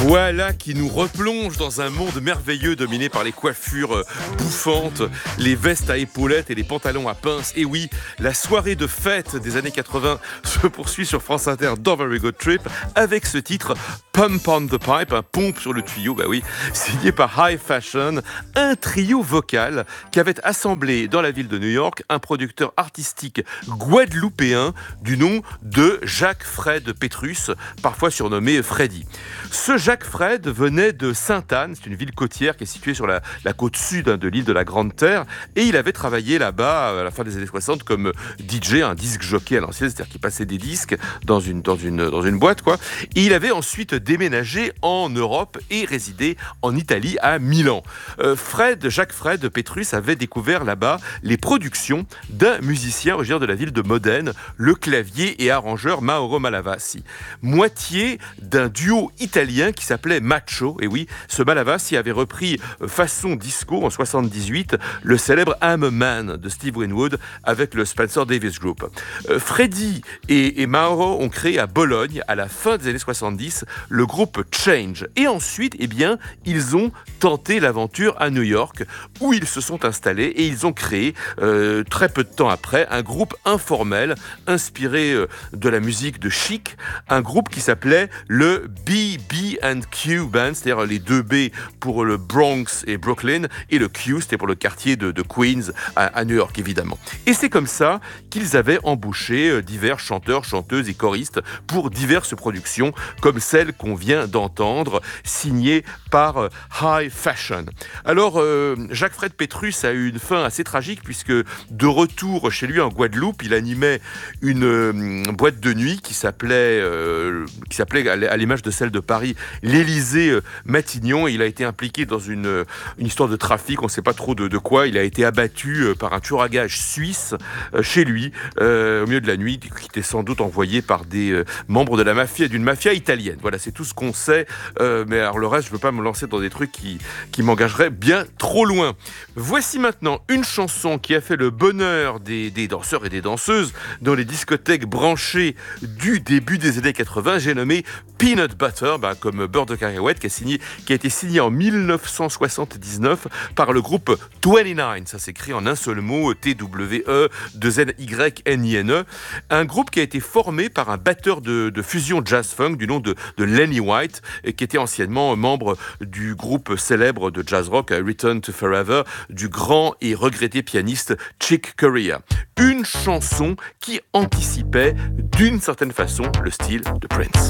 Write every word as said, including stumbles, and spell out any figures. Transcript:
Voilà qui nous replonge dans un monde merveilleux dominé par les coiffures euh, bouffantes, les vestes à épaulettes et les pantalons à pinces. Et oui, la soirée de fête des années quatre-vingts se poursuit sur France Inter dans Very Good Trip avec ce titre Pump on the Pipe, un pompe sur le tuyau, bah oui, signé par High Fashion, un trio vocal qui avait assemblé dans la ville de New York un producteur artistique guadeloupéen du nom de Jacques-Fred Petrus, parfois surnommé Freddy. Ce Jacques-Fred venait de Sainte-Anne, c'est une ville côtière qui est située sur la, la côte sud hein, de l'île de la Grande-Terre, et il avait travaillé là-bas à la fin des années soixante comme D J, un disque jockey à l'ancienne, c'est-à-dire qu'il passait des disques dans une, dans une, dans une boîte, quoi. Et il avait ensuite déménagé en Europe et résidé en Italie, à Milan. Euh, Fred, Jacques-Fred Petrus avait découvert là-bas les productions d'un musicien originaire de la ville de Modène, le clavier et arrangeur Mauro Malavasi, moitié d'un duo italien qui s'appelait Macho. Et oui, ce Malavasi avait repris façon disco en soixante-dix-huit le célèbre I'm a Man de Steve Winwood avec le Spencer Davis Group. Euh, Freddy et, et Mauro ont créé à Bologne, à la fin des années soixante-dix, le groupe Change. Et ensuite, eh bien, ils ont tenté l'aventure à New York, où ils se sont installés et ils ont créé, euh, très peu de temps après, un groupe informel inspiré euh, de la musique de Chic, un groupe qui s'appelait le B B and Q Band, c'est-à-dire les deux B pour le Bronx et Brooklyn, et le Q, c'était pour le quartier de, de Queens à, à New York, évidemment. Et c'est comme ça qu'ils avaient embauché euh, divers chanteurs, chanteuses et choristes pour diverses productions, comme celle qu'on vient d'entendre, signée par euh, High Fashion. Alors, euh, Jacques-Fred Petrus a eu une fin assez tragique, puisque de retour chez lui en Guadeloupe, il animait une euh, boîte de nuit qui s'appelait, euh, qui s'appelait à l'image de celle de Paris, l'Élysée euh, Matignon. Il a été impliqué dans une, une histoire de trafic, on ne sait pas trop de, de quoi. Il a été abattu euh, par un tueur à gages suisse euh, chez lui, euh, au milieu de la nuit, qui était sans doute envoyé par des euh, membres de la mafia, d'une mafia italienne. Voilà, c'est tout ce qu'on sait. Euh, mais alors le reste, je ne veux pas me lancer dans des trucs qui, qui m'engageraient bien trop loin. Voici maintenant une chanson qui a fait le bonheur des, des danseurs et des danseuses dans les discothèques branchées du début des années quatre-vingts. J'ai nommé Peanut Butter, bah, comme beurre de cacahuète, qui a, signé, qui a été signé en dix-neuf cent soixante-dix-neuf par le groupe vingt-neuf. Ça s'écrit en un seul mot, T W E deux N Y N I N E. Un groupe qui a été formé par un batteur de, de fusion jazz-funk du nom de, de Lenny White, qui était anciennement membre du groupe célèbre de jazz-rock Return to Forever, du grand et regretté pianiste Chick Corea. Une chanson qui anticipait d'une certaine façon le style de Prince.